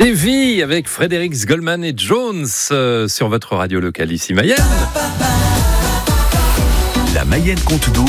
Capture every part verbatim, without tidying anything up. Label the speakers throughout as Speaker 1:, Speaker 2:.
Speaker 1: Davy avec Frédéric Goldman et Jones euh, sur votre radio locale ici Mayenne.
Speaker 2: La Mayenne compte double.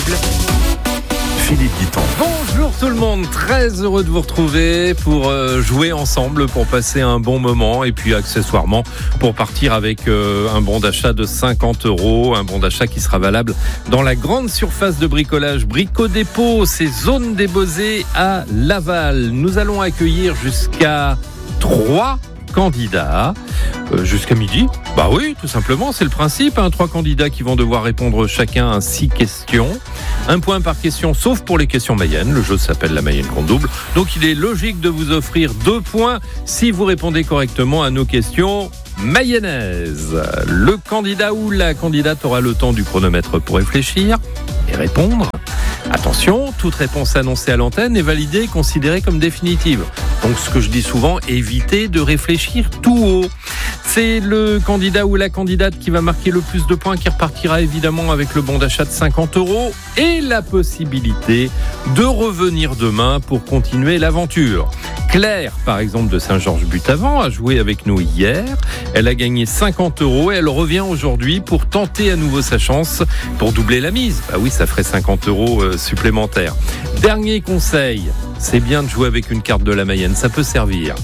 Speaker 2: Philippe Guiton.
Speaker 1: Bonjour tout le monde, très heureux de vous retrouver pour euh, jouer ensemble, pour passer un bon moment et puis accessoirement pour partir avec euh, un bon d'achat de cinquante euros, un bon d'achat qui sera valable dans la grande surface de bricolage Brico Dépôt, c'est zone des Beaux-Arts à Laval. Nous allons accueillir jusqu'à trois candidats euh, jusqu'à midi. Bah oui, tout simplement, c'est le principe. Hein. Trois candidats qui vont devoir répondre chacun à six questions. Un point par question, sauf pour les questions Mayenne. Le jeu s'appelle la Mayenne compte double. Donc il est logique de vous offrir deux points si vous répondez correctement à nos questions mayennaises. Le candidat ou la candidate aura le temps du chronomètre pour réfléchir et répondre. Attention, toute réponse annoncée à l'antenne est validée et considérée comme définitive. Donc ce que je dis souvent, évitez de réfléchir tout haut. C'est le candidat ou la candidate qui va marquer le plus de points qui repartira évidemment avec le bon d'achat de cinquante euros et la possibilité de revenir demain pour continuer l'aventure. Claire, par exemple, de Saint-Georges-Butavant, a joué avec nous hier. Elle a gagné cinquante euros et elle revient aujourd'hui pour tenter à nouveau sa chance pour doubler la mise. Bah oui, ça ferait cinquante euros supplémentaires. Dernier conseil, c'est bien de jouer avec une carte de la Mayenne, ça peut servir.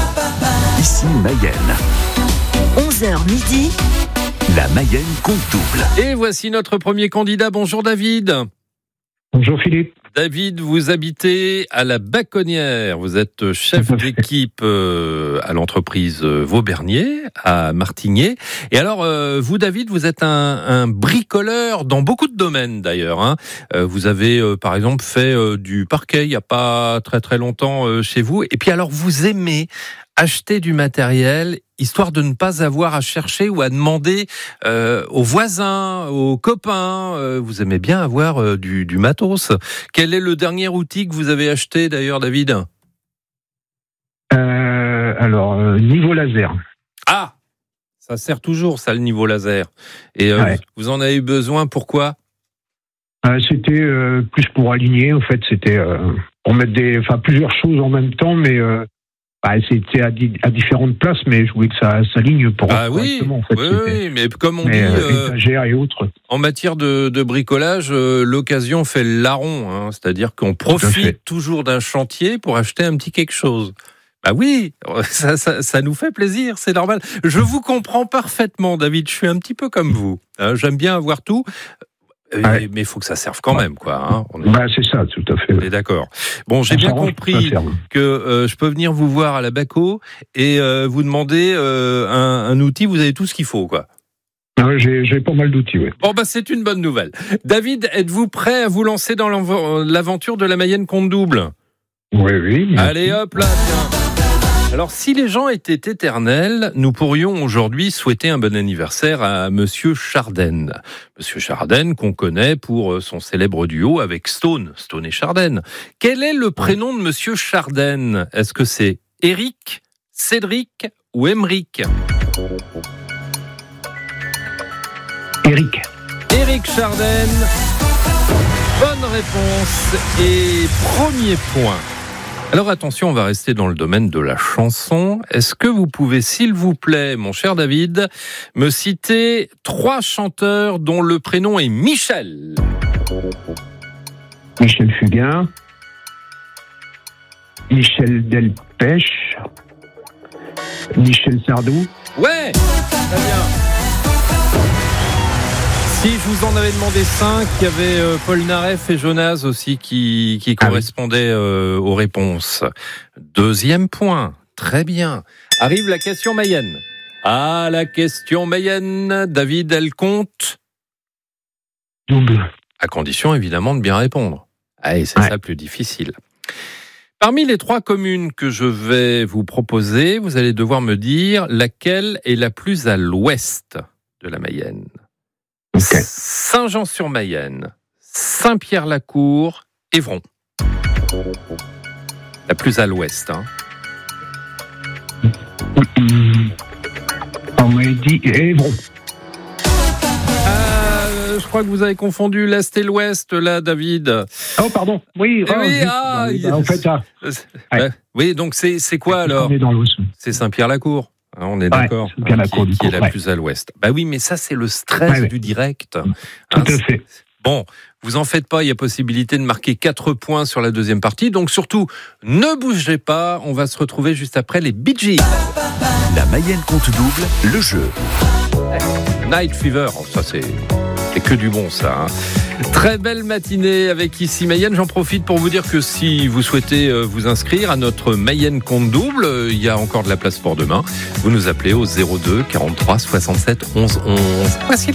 Speaker 2: Ici Mayenne.
Speaker 3: onze heures midi.
Speaker 2: La Mayenne compte double.
Speaker 1: Et voici notre premier candidat. Bonjour David.
Speaker 4: Bonjour Philippe.
Speaker 1: David, vous habitez à la Baconnière. Vous êtes chef d'équipe euh, à l'entreprise Vaubernier, à Martigné. Et alors, euh, vous David, vous êtes un, un bricoleur dans beaucoup de domaines d'ailleurs. Hein. Euh, vous avez euh, par exemple fait euh, du parquet il n'y a pas très très longtemps euh, chez vous. Et puis alors, vous aimez acheter du matériel histoire de ne pas avoir à chercher ou à demander euh, aux voisins, aux copains. Euh, vous aimez bien avoir euh, du, du matos. Quel est le dernier outil que vous avez acheté d'ailleurs, David ?
Speaker 4: euh, Alors, euh, niveau laser.
Speaker 1: Ah, ça sert toujours, ça, le niveau laser. Et euh, ouais. vous en avez besoin, pourquoi ?
Speaker 4: euh, C'était euh, plus pour aligner, en fait. C'était euh, pour mettre des, enfin, plusieurs choses en même temps, mais... Euh, Bah, c'était à, di- à différentes places, mais je voulais que ça s'aligne pour
Speaker 1: ah oui, en fait, oui, oui, mais comme on mais, dit, euh,
Speaker 4: étagères et autres.
Speaker 1: En matière de, de bricolage, euh, l'occasion fait le larron, hein, c'est-à-dire qu'on profite toujours d'un chantier pour acheter un petit quelque chose. Bah oui, ça, ça, ça nous fait plaisir, c'est normal. Je vous comprends parfaitement, David. Je suis un petit peu comme vous. Hein, j'aime bien avoir tout. Ouais. Mais il faut que ça serve quand même, quoi. Hein. On est...
Speaker 4: bah, c'est ça, tout à fait.
Speaker 1: On est d'accord. Bon, j'ai bien compris que euh, je peux venir vous voir à la Baco et euh, vous demander euh, un, un outil. Vous avez tout ce qu'il faut, quoi.
Speaker 4: Ah, j'ai, j'ai pas mal d'outils, oui.
Speaker 1: Bon, bah, c'est une bonne nouvelle. David, êtes-vous prêt à vous lancer dans l'aventure de la Mayenne compte double ?
Speaker 4: Oui, oui. Merci.
Speaker 1: Allez, hop là, tiens. Alors, si les gens étaient éternels, nous pourrions aujourd'hui souhaiter un bon anniversaire à Monsieur Chardenne. Monsieur Chardenne, qu'on connaît pour son célèbre duo avec Stone, Stone et Chardenne. Quel est le prénom de Monsieur Chardenne ? Est-ce que c'est Éric, Cédric ou Émeric ?
Speaker 4: Éric.
Speaker 1: Éric Chardenne. Bonne réponse et premier point. Alors attention, on va rester dans le domaine de la chanson. Est-ce que vous pouvez, s'il vous plaît, mon cher David, me citer trois chanteurs dont le prénom est Michel ?
Speaker 4: Michel Fugain, Michel Delpech, Michel Sardou.
Speaker 1: Ouais, très bien. Si je vous en avais demandé cinq, il y avait euh, Paul Naref et Jonas aussi qui, qui correspondaient euh, aux réponses. Deuxième point, très bien. Arrive la question Mayenne. Ah, la question Mayenne, David, elle compte
Speaker 4: double.
Speaker 1: À condition évidemment de bien répondre. Allez, c'est
Speaker 4: ouais.
Speaker 1: ça le plus difficile. Parmi les trois communes que je vais vous proposer, vous allez devoir me dire laquelle est la plus à l'ouest de la Mayenne. Okay. Saint-Jean-sur-Mayenne, Saint-Pierre-la-Cour, Évron. La plus à l'ouest. Hein.
Speaker 4: On m'a dit Évron.
Speaker 1: Euh, je crois que vous avez confondu l'Est et l'Ouest, là, David.
Speaker 4: Oh, pardon. Oui,
Speaker 1: Eh
Speaker 4: oh,
Speaker 1: oui,
Speaker 4: zut.
Speaker 1: ah,
Speaker 4: Bah,
Speaker 1: il-
Speaker 4: bah, en fait, ah,
Speaker 1: Bah, oui, donc c'est, c'est quoi alors?
Speaker 4: on est dans l'os.
Speaker 1: C'est Saint-Pierre-la-Cour. Hein, on est
Speaker 4: Ouais,
Speaker 1: d'accord.
Speaker 4: Saint-Pierre-la-Cour,
Speaker 1: Hein, qui,
Speaker 4: du
Speaker 1: qui est
Speaker 4: coup,
Speaker 1: la
Speaker 4: ouais.
Speaker 1: plus à l'ouest. Bah oui, mais ça, c'est le stress
Speaker 4: Ouais, ouais.
Speaker 1: du direct.
Speaker 4: Tout
Speaker 1: Hein,
Speaker 4: à fait.
Speaker 1: Bon, vous en faites pas, il y a possibilité de marquer quatre points sur la deuxième partie. Donc surtout, ne bougez pas, on va se retrouver juste après les Bee Gees.
Speaker 2: La Mayenne compte double, le jeu.
Speaker 1: Night Fever, oh, ça c'est, c'est que du bon ça. Hein. Très belle matinée avec ici Mayenne. J'en profite pour vous dire que si vous souhaitez vous inscrire à notre Mayenne compte double, il y a encore de la place pour demain. Vous nous appelez au zéro deux quarante-trois soixante-sept onze onze. Voici